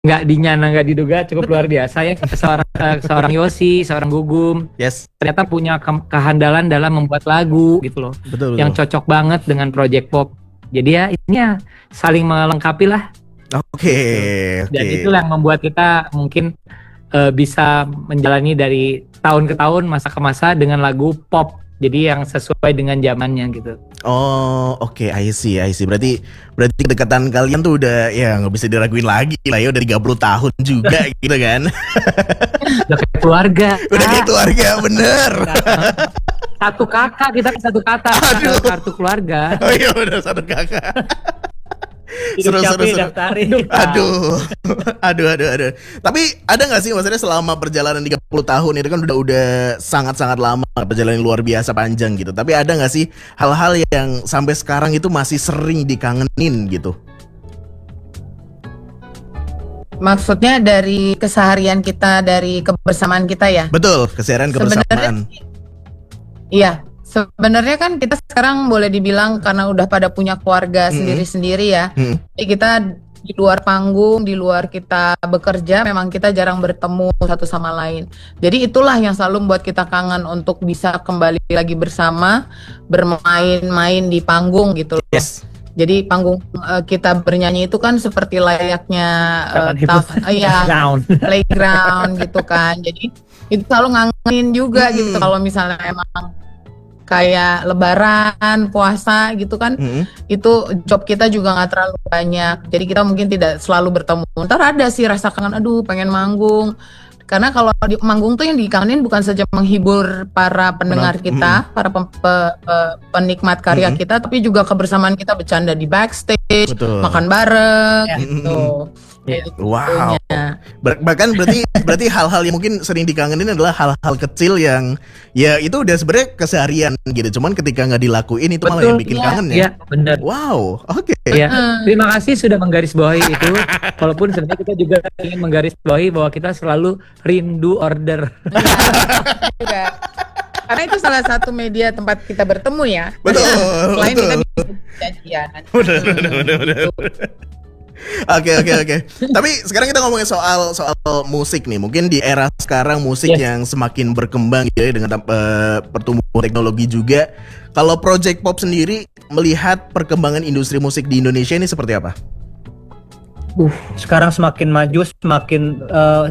nggak dinyana nggak diduga cukup luar biasa ya, seorang Yosi, seorang Gugum Yes. ternyata punya kehandalan dalam membuat lagu gitu loh, Betul. yang cocok banget dengan project pop. Jadi ya ini ya saling melengkapi lah. Oke. Dan itulah yang membuat kita mungkin bisa menjalani dari tahun ke tahun, masa ke masa dengan lagu pop. Jadi yang sesuai dengan zamannya gitu. Oh, oke, I see. Berarti kedekatan kalian tuh udah ya nggak bisa diraguin lagi lah ya, udah 30 tahun juga gitu kan. Udah kayak keluarga. Udah kayak keluarga, bener. Satu kakak, kita satu kata. Aduh. Kartu keluarga. Oh iya, udah satu kakak. Hidup Seru. Shopee daftarin. Aduh. Tapi ada nggak sih maksudnya selama perjalanan 30 tahun itu kan udah sangat-sangat lama, perjalanan luar biasa panjang gitu. Tapi ada nggak sih hal-hal yang sampai sekarang itu masih sering dikangenin gitu? Maksudnya dari keseharian kita, dari kebersamaan kita ya? Betul, keseharian kebersamaan. Iya. Sebenarnya kan kita sekarang boleh dibilang karena udah pada punya keluarga sendiri-sendiri ya. Jadi kita di luar panggung, di luar kita bekerja, memang kita jarang bertemu satu sama lain. Jadi itulah yang selalu membuat kita kangen untuk bisa kembali lagi bersama, bermain-main di panggung gitu loh. Yes. Jadi panggung kita bernyanyi itu kan seperti layaknya playground gitu kan. Jadi itu selalu ngangenin juga gitu kalau misalnya emang kayak lebaran, puasa gitu kan, itu job kita juga nggak terlalu banyak, jadi kita mungkin tidak selalu bertemu. Ntar ada sih rasa kangen, aduh pengen manggung, karena kalau di manggung tuh yang dikangenin bukan saja menghibur para pendengar kita, para penikmat karya kita, tapi juga kebersamaan kita bercanda di backstage, makan bareng gitu. Wow. Bahkan berarti hal-hal yang mungkin sering dikangenin adalah hal-hal kecil yang ya itu udah sebenarnya keseharian gitu. Cuman ketika nggak dilakuin itu malah yang bikin kangen ya. Iya, benar. Wow, oke. Ya, terima kasih sudah menggarisbawahi itu. Walaupun sebenarnya kita juga ingin menggarisbawahi bahwa kita selalu rindu order. Juga. Karena itu salah satu media tempat kita bertemu ya. Betul. Selain kita bisa janjian. Benar. Oke. Tapi sekarang kita ngomongin soal musik nih. Mungkin di era sekarang musik yang semakin berkembang gitu ya, dengan pertumbuhan teknologi juga. Kalau Project Pop sendiri melihat perkembangan industri musik di Indonesia ini seperti apa? Sekarang semakin maju, semakin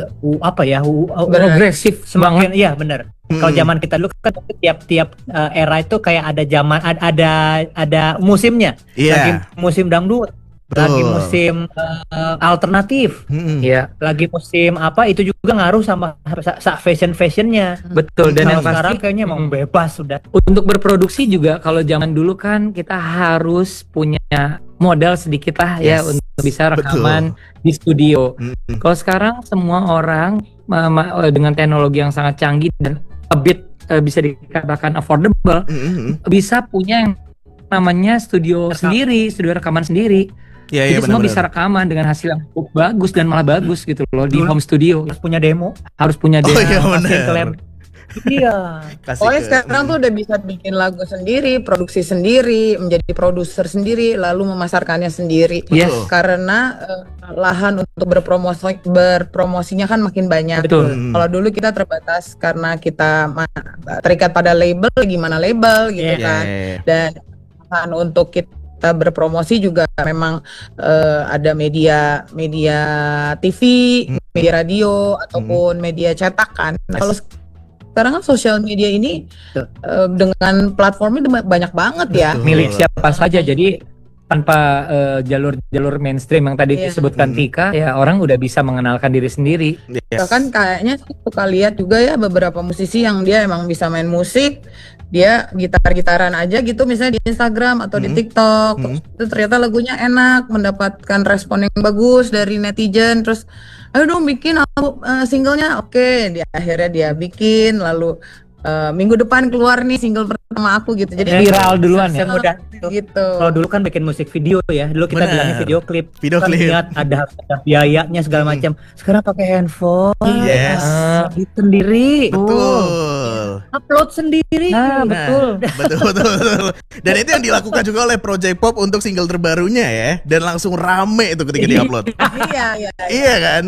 progresif, semakin iya benar. Kalau zaman kita dulu kan tiap era itu kayak ada zaman ada musimnya. Lagi musim dangdut, lagi musim alternatif, lagi musim apa itu juga ngaruh sama fashionnya. Betul. Dan yang sekarang pasti kayaknya emang bebas sudah. Untuk berproduksi juga kalau zaman dulu kan kita harus punya modal sedikit lah ya untuk bisa rekaman di studio. Kalau sekarang semua orang dengan teknologi yang sangat canggih dan a bit bisa dikatakan affordable, bisa punya yang namanya studio sendiri, studio rekaman sendiri. Jadi semua bisa rekaman dengan hasil yang cukup bagus dan malah bagus gitu loh di home studio. Harus punya demo. Iya. Pokoknya sekarang tuh udah bisa bikin lagu sendiri, produksi sendiri, menjadi produser sendiri, lalu memasarkannya sendiri. Karena lahan untuk berpromosinya kan makin banyak. Kalau dulu kita terbatas karena kita terikat pada label, gimana label gitu kan. Dan lahan untuk kita berpromosi juga memang ada media TV, media radio ataupun media cetak kan. Nah, kalau sekarang kan sosial media ini dengan platformnya banyak banget ya. Milik siapa saja, jadi tanpa jalur mainstream yang tadi disebutkan Tika, ya orang udah bisa mengenalkan diri sendiri. Bahkan kayaknya suka lihat juga ya beberapa musisi yang dia emang bisa main musik, dia gitar-gitaran aja gitu misalnya di Instagram atau di TikTok, terus itu ternyata lagunya enak, mendapatkan respon yang bagus dari netizen, terus ayo dong bikin singlenya, oke, akhirnya dia bikin, lalu minggu depan keluar nih single pertama aku gitu, jadi viral duluan ya. Mudah gitu. Kalau dulu kan bikin musik video ya, dulu kita bilangnya video klip. Kan lihat ada biayanya segala macam. Sekarang pakai handphone, sendiri. Betul. upload sendiri. Nah, betul. Betul. Dan itu yang dilakukan juga oleh Project Pop untuk single terbarunya ya. Dan langsung rame itu ketika diupload. Iya. Iya kan?